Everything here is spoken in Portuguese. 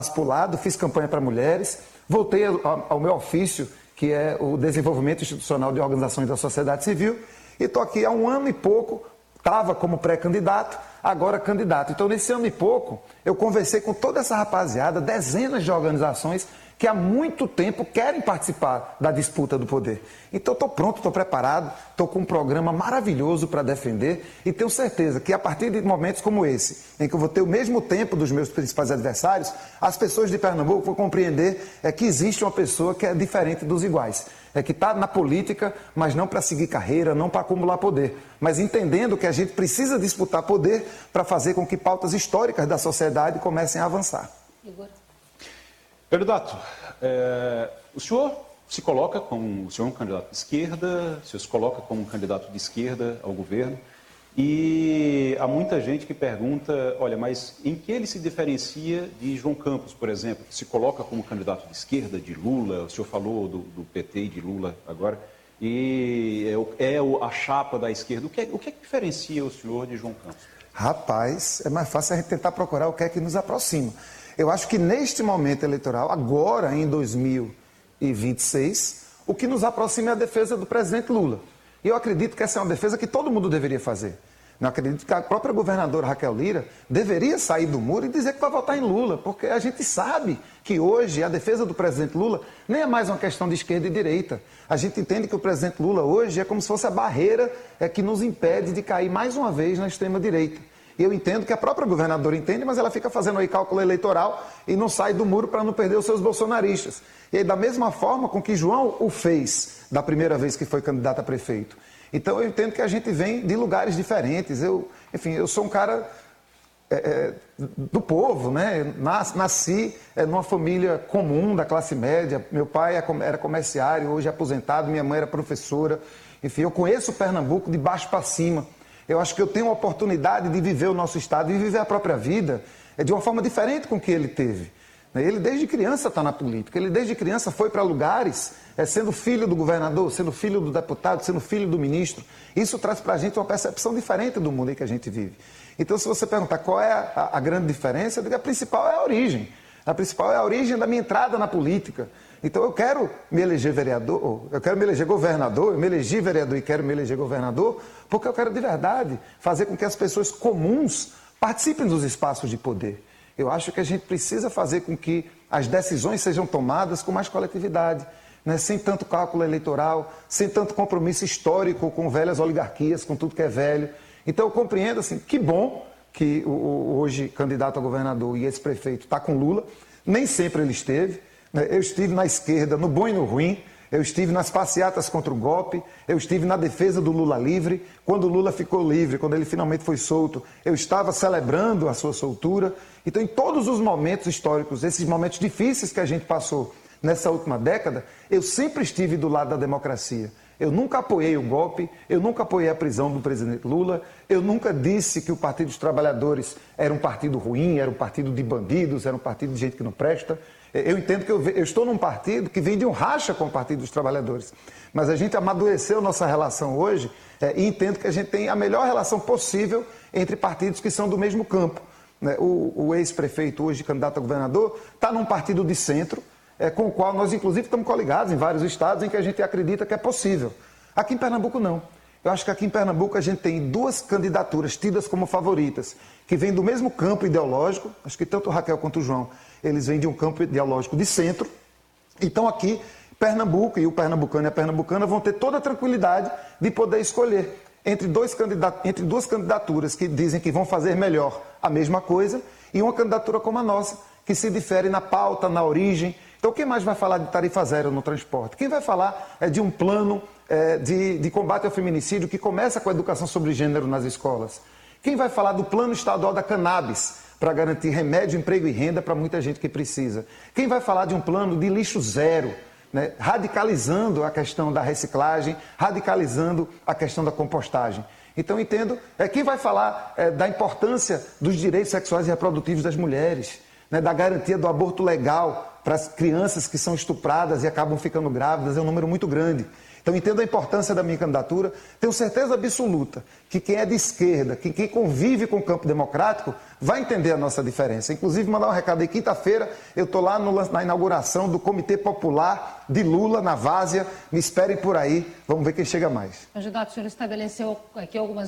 para o lado, fiz campanha para mulheres, voltei ao meu ofício, que é o desenvolvimento institucional de organizações da sociedade civil, e estou aqui há 1 ano e pouco, estava como pré-candidato, agora candidato. Então, nesse ano e pouco, eu conversei com toda essa rapaziada, dezenas de organizações que há muito tempo querem participar da disputa do poder. Então, estou pronto, estou preparado, estou com um programa maravilhoso para defender e tenho certeza que a partir de momentos como esse, em que eu vou ter o mesmo tempo dos meus principais adversários, as pessoas de Pernambuco vão compreender que existe uma pessoa que é diferente dos iguais. Que está na política, mas não para seguir carreira, não para acumular poder, mas entendendo que a gente precisa disputar poder para fazer com que pautas históricas da sociedade comecem a avançar. Igor. Candidato, o senhor se coloca como, o senhor é um candidato de esquerda, o senhor se coloca como um candidato de esquerda ao governo, e há muita gente que pergunta, olha, mas em que ele se diferencia de João Campos, por exemplo, que se coloca como candidato de esquerda, de Lula, o senhor falou do PT e de Lula agora, e a chapa da esquerda. O que é que diferencia o senhor de João Campos? Rapaz, é mais fácil a gente tentar procurar o que é que nos aproxima. Eu acho que neste momento eleitoral, agora em 2026, o que nos aproxima é a defesa do presidente Lula. E eu acredito que essa é uma defesa que todo mundo deveria fazer. Eu acredito que a própria governadora Raquel Lira deveria sair do muro e dizer que vai votar em Lula, porque a gente sabe que hoje a defesa do presidente Lula nem é mais uma questão de esquerda e direita. A gente entende que o presidente Lula hoje é como se fosse a barreira que nos impede de cair mais uma vez na extrema-direita. E eu entendo que a própria governadora entende, mas ela fica fazendo aí cálculo eleitoral e não sai do muro para não perder os seus bolsonaristas. E aí, da mesma forma com que João o fez da primeira vez que foi candidato a prefeito. Então eu entendo que a gente vem de lugares diferentes. Eu sou um cara do povo, né? Nasci numa família comum da classe média. Meu pai era comerciário, hoje é aposentado, minha mãe era professora. Enfim, eu conheço Pernambuco de baixo para cima. Eu acho que eu tenho a oportunidade de viver o nosso estado e viver a própria vida de uma forma diferente com que ele teve. Ele desde criança está na política, ele desde criança foi para lugares sendo filho do governador, sendo filho do deputado, sendo filho do ministro. Isso traz para a gente uma percepção diferente do mundo em que a gente vive. Então, se você perguntar qual é a grande diferença, eu digo que a principal é a origem. A principal é a origem da minha entrada na política. Então, eu quero me eleger vereador, eu quero me eleger governador, eu me elegi vereador e quero me eleger governador, porque eu quero de verdade fazer com que as pessoas comuns participem dos espaços de poder. Eu acho que a gente precisa fazer com que as decisões sejam tomadas com mais coletividade, né? Sem tanto cálculo eleitoral, sem tanto compromisso histórico com velhas oligarquias, com tudo que é velho. Então, eu compreendo, assim, que bom que hoje candidato a governador e esse prefeito está com Lula. Nem sempre ele esteve. Eu estive na esquerda, no bom e no ruim, eu estive nas passeatas contra o golpe, eu estive na defesa do Lula livre. Quando o Lula ficou livre, quando ele finalmente foi solto, eu estava celebrando a sua soltura. Então, em todos os momentos históricos, esses momentos difíceis que a gente passou nessa última década, eu sempre estive do lado da democracia. Eu nunca apoiei o golpe, eu nunca apoiei a prisão do presidente Lula, eu nunca disse que o Partido dos Trabalhadores era um partido ruim, era um partido de bandidos, era um partido de gente que não presta. Eu entendo que eu estou num partido que vem de um racha com o Partido dos Trabalhadores. Mas a gente amadureceu nossa relação hoje e entendo que a gente tem a melhor relação possível entre partidos que são do mesmo campo. O ex-prefeito, hoje candidato a governador, está num partido de centro, com o qual nós, inclusive, estamos coligados em vários estados em que a gente acredita que é possível. Aqui em Pernambuco, não. Eu acho que aqui em Pernambuco a gente tem duas candidaturas tidas como favoritas, que vêm do mesmo campo ideológico. Acho que tanto o Raquel quanto o João, eles vêm de um campo ideológico de centro. Então aqui, Pernambuco e o pernambucano e a pernambucana vão ter toda a tranquilidade de poder escolher entre duas candidaturas que dizem que vão fazer melhor a mesma coisa e uma candidatura como a nossa, que se difere na pauta, na origem. Então, quem mais vai falar de tarifa zero no transporte? Quem vai falar de um plano de combate ao feminicídio que começa com a educação sobre gênero nas escolas? Quem vai falar do plano estadual da cannabis para garantir remédio, emprego e renda para muita gente que precisa? Quem vai falar de um plano de lixo zero, né? Radicalizando a questão da reciclagem, radicalizando a questão da compostagem? Então, entendo, quem vai falar da importância dos direitos sexuais e reprodutivos das mulheres, né? Da garantia do aborto legal para as crianças que são estupradas e acabam ficando grávidas, é um número muito grande. Então, entendo a importância da minha candidatura. Tenho certeza absoluta que quem é de esquerda, que quem convive com o campo democrático, vai entender a nossa diferença. Inclusive, mandar um recado aí, quinta-feira, eu estou lá na inauguração do Comitê Popular de Lula, na Várzea. Me esperem por aí, vamos ver quem chega mais. Candidato, o senhor estabeleceu aqui algumas